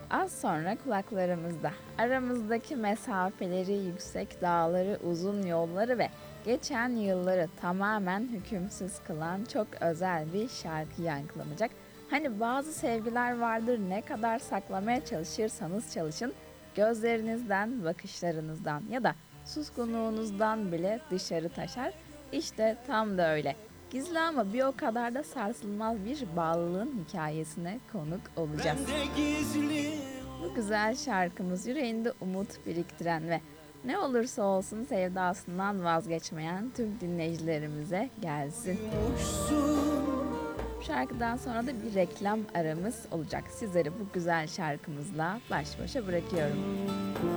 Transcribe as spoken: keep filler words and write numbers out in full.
Az sonra kulaklarımızda. Aramızdaki mesafeleri, yüksek dağları, uzun yolları ve geçen yılları tamamen hükümsüz kılan çok özel bir şarkı yankılanacak. Hani bazı sevgiler vardır, ne kadar saklamaya çalışırsanız çalışın, gözlerinizden, bakışlarınızdan ya da suskunluğunuzdan bile dışarı taşar. İşte tam da öyle. Gizli ama bir o kadar da sarsılmaz bir bağlılığın hikayesine konuk olacağız. Bende gizli Bu güzel şarkımız yüreğinde umut biriktiren ve ne olursa olsun sevdasından vazgeçmeyen tüm dinleyicilerimize gelsin. olmuşsun. Bu şarkıdan sonra da bir reklam aramız olacak. Sizleri bu güzel şarkımızla baş başa bırakıyorum.